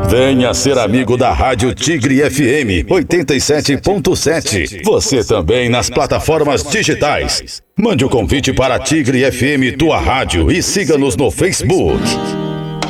Venha ser amigo da Rádio Tigre FM 87.7. Você também nas plataformas digitais. Mande o convite para Tigre FM, tua rádio, e siga-nos no Facebook.